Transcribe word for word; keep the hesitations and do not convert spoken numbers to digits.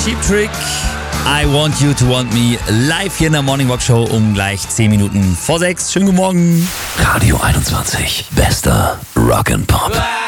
Cheap Trick. I Want You to Want Me live hier in der Morning Walk Show um gleich zehn Minuten vor sechs. Schönen guten Morgen. Radio einundzwanzig. Bester Rock and Pop.